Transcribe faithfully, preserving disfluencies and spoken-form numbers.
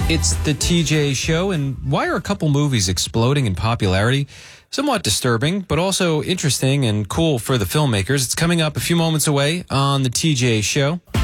It's the T J Show, and why are a couple movies exploding in popularity? Somewhat disturbing, but also interesting and cool for the filmmakers. It's coming up a few moments away on the T J Show.